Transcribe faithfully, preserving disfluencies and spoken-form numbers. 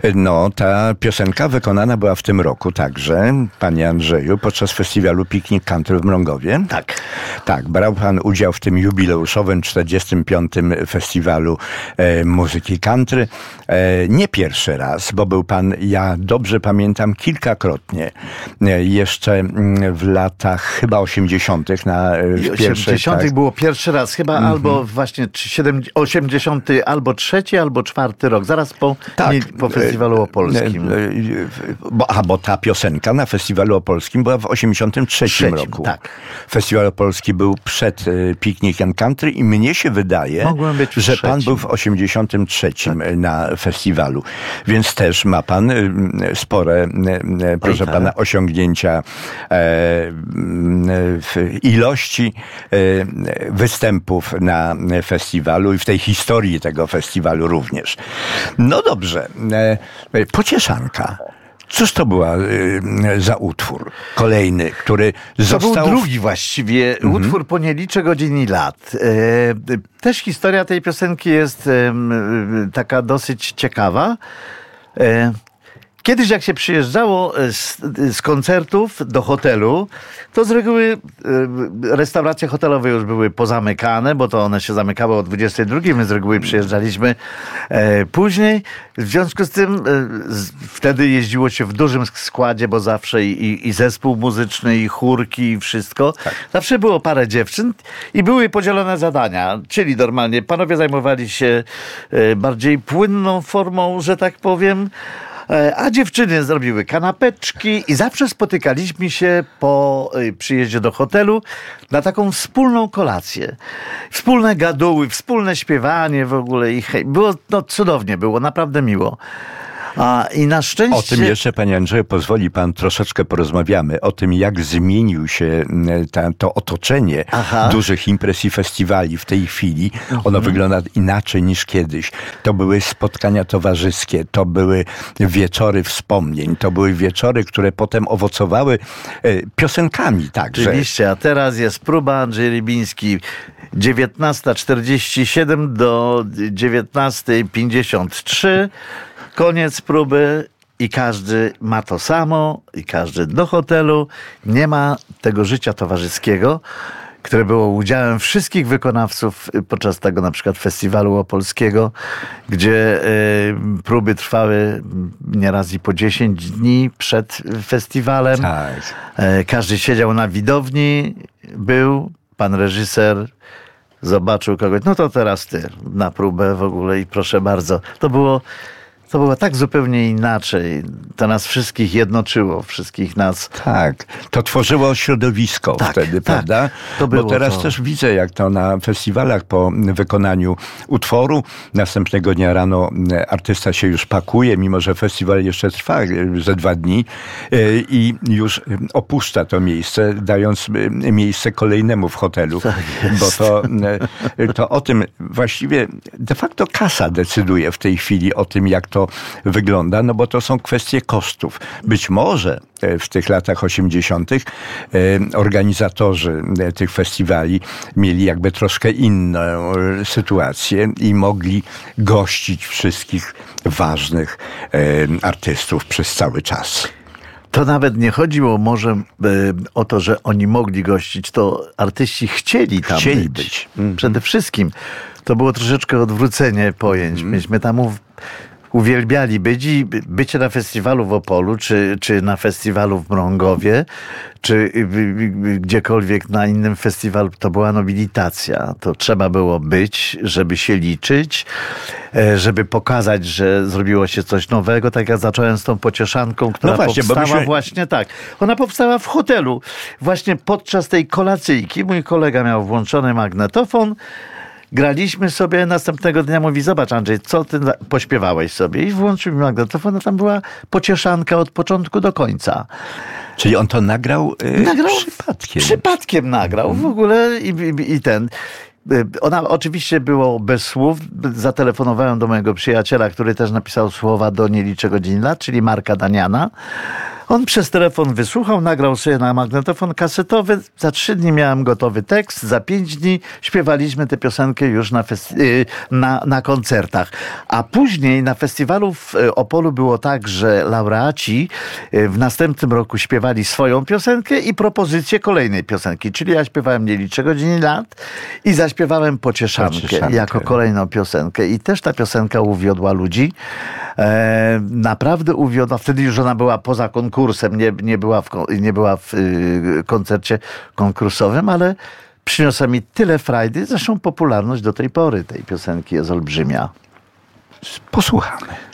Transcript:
No, ta piosenka wykonana była w tym roku także, panie Andrzeju, podczas festiwalu Piknik Country w Mrągowie. Tak. Tak, brał pan udział w tym jubileuszowym czterdziestym piątym festiwalu e, muzyki country. E, nie pierwszy raz, bo był pan, ja dobrze pamiętam, kilkakrotnie. E, jeszcze m, w latach chyba osiemdziesiątych na e, w osiemdziesiątych tak. Było pierwszy raz, chyba mm-hmm. albo właśnie osiemdziesiąty, albo trzeci, albo czwarty rok, zaraz po, tak. nie, po festiwalu opolskim. E, e, bo, a, bo ta piosenka na festiwalu opolskim była w osiemdziesiątym trzecim roku. Tak. Festiwal opolski był przed e, Picnic and Country i mnie się wydaje, że pan był w osiemdziesiątym trzecim tak. na festiwalu. Więc też ma pan e, spore, e, proszę tak. pana, osiągnięcia e, w ilości e, występów na festiwalu i w tej historii tego festiwalu również. No dobrze. E, pocieszanka. Cóż to była y, za utwór kolejny, który to został... To był drugi właściwie mhm. utwór po nie liczę godzin i lat. E, też historia tej piosenki jest e, taka dosyć ciekawa. E, Kiedyś jak się przyjeżdżało z, z koncertów do hotelu, to z reguły restauracje hotelowe już były pozamykane, bo to one się zamykały o dwudziestej drugiej. My z reguły przyjeżdżaliśmy e, później. W związku z tym e, z, wtedy jeździło się w dużym składzie, bo zawsze i, i zespół muzyczny, i chórki, i wszystko. Tak. Zawsze było parę dziewczyn i były podzielone zadania. Czyli normalnie panowie zajmowali się e, bardziej płynną formą, że tak powiem, a dziewczyny zrobiły kanapeczki i zawsze spotykaliśmy się po przyjeździe do hotelu na taką wspólną kolację. Wspólne gaduły, wspólne śpiewanie w ogóle. I hej, było no, cudownie, było naprawdę miło. A, i na szczęście... O tym jeszcze, panie Andrzeju, pozwoli pan, troszeczkę porozmawiamy. O tym, jak zmienił się ta, to otoczenie Aha. dużych imprez i festiwali w tej chwili. Mhm. Ono wygląda inaczej niż kiedyś. To były spotkania towarzyskie, to były wieczory wspomnień, to były wieczory, które potem owocowały e, piosenkami także. Oczywiście, a teraz jest próba, Andrzej Rybiński, dziewiętnasta czterdzieści siedem do dziewiętnasta pięćdziesiąt trzy. Koniec próby i każdy ma to samo i każdy do hotelu. Nie ma tego życia towarzyskiego, które było udziałem wszystkich wykonawców podczas tego na przykład festiwalu opolskiego, gdzie y, próby trwały nieraz i po dziesięć dni przed festiwalem. Tak. Y, każdy siedział na widowni, był pan reżyser, zobaczył kogoś, no to teraz ty na próbę w ogóle i proszę bardzo. To było To było tak zupełnie inaczej. To nas wszystkich jednoczyło, wszystkich nas. Tak, to tworzyło środowisko tak, wtedy, tak, prawda? To było Bo teraz to. też widzę, jak to na festiwalach po wykonaniu utworu, następnego dnia rano artysta się już pakuje, mimo że festiwal jeszcze trwa ze dwa dni i już opuszcza to miejsce, dając miejsce kolejnemu w hotelu. Tak jest. Bo to, to o tym właściwie de facto kasa decyduje w tej chwili o tym, jak to wygląda, no bo to są kwestie kosztów. Być może w tych latach osiemdziesiątych organizatorzy tych festiwali mieli jakby troszkę inną sytuację i mogli gościć wszystkich ważnych artystów przez cały czas. To nawet nie chodziło może e, o to, że oni mogli gościć, to artyści chcieli tam chcieli być. być. Przede wszystkim. To było troszeczkę odwrócenie pojęć. Mm. Myśmy tam u, uwielbiali być i bycie na festiwalu w Opolu, czy, czy na festiwalu w Mrągowie, czy gdziekolwiek na innym festiwalu, to była nobilitacja. To trzeba było być, żeby się liczyć, żeby pokazać, że zrobiło się coś nowego. Tak jak zacząłem z tą pocieszanką, która no właśnie, powstała myśmy... właśnie tak. Ona powstała w hotelu. Właśnie podczas tej kolacyjki mój kolega miał włączony magnetofon. Graliśmy sobie, następnego dnia mówi, zobacz Andrzej, co ty pośpiewałeś sobie? I włączył mi magnetofon, a tam była pocieszanka od początku do końca. Czyli on to nagrał, yy, nagrał przypadkiem. Przypadkiem nagrał w ogóle i, i, i ten... Ona oczywiście było bez słów. Zatelefonowałem do mojego przyjaciela, który też napisał słowa do Nie liczę godzin lat, czyli Marka Daniana. On przez telefon wysłuchał, nagrał sobie na magnetofon kasetowy. Za trzy dni miałem gotowy tekst, za pięć dni śpiewaliśmy tę piosenkę już na, festi- na, na koncertach. A później na festiwalu w Opolu było tak, że laureaci w następnym roku śpiewali swoją piosenkę i propozycję kolejnej piosenki. Czyli ja śpiewałem Nie liczę godzin lat i zaśpiewałem Pocieszankę, Pocieszankę jako kolejną piosenkę. I też ta piosenka uwiodła ludzi. E, naprawdę uwiodła. Wtedy już ona była poza konkursem, nie, nie była w, nie była w y, koncercie konkursowym, ale przyniosła mi tyle frajdy. Zresztą popularność do tej pory tej piosenki jest olbrzymia. Posłuchamy.